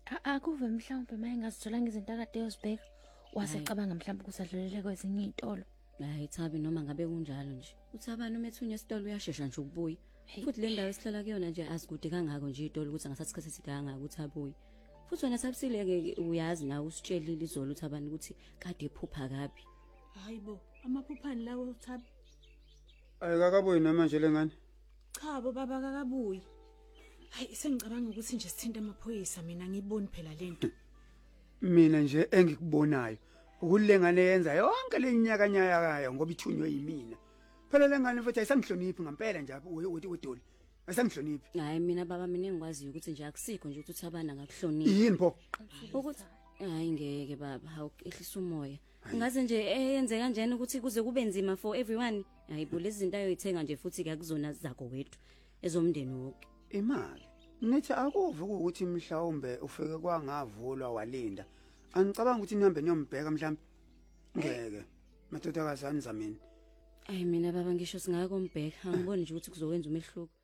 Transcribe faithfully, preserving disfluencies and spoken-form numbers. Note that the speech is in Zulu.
Akuve mhlawumbe maye ngazithola ngizinto akade yozibheka wasecabanga mhlawumbe kusadlulele kwezinye izitolo. Hayi Thabi noma ngabe kunjalo nje. Uthabani umethunya esitolo uyashesha nje ukubuya. Futhi le ndawo esihlala kuyona nje asikude kangako nje izitolo ukuthi ngasathi isikhathi sidanga ukuthi abuye. Futhi wena Thabisile ke uyazi nawe usitshelile izolo Thabani ukuthi kade ephupha kabi. Hayibo, amaphuphani lawo Thabi. Ayikakabuyi namanje lengane. Cha bo baba kakabuyi. Hayi sengicabanga ukuthi nje sithinta amaphoyisa mina ngiboni phela lento. Mina nje engikubonayo ukulengane yenza yonke lenyaka nyaka ngoba ithunywe yimina. Phela lengane futhi ayisangihloniphi ngempela nje uthi wedoli. Ayisangihloniphi. Hayi mina baba mina engikwaziyo ukuthi nje akusikho nje ukuthi Uthabana ngakuhlonipha. Yini pho? Ukuthi hayi ngeke baba awukehlisa umoya. Ngaze nje eyenze kanjena ukuthi kuze kube nzima for everyone. Hayibo lezi zinto ayoyithenga nje futhi ke akuzona zakho wethu ezomndeni wonke. Imali. Nithi akuve ukuthi mhlawumbe ufike kwangavulwa walinda. Angicabanga ukuthi nihambe niyombheka mhlawumbe. Ngeke. Madoda kazani zamini. Hayi mina baba ngisho singaya kombheka angiboni nje ukuthi kuzokwenza umehluko.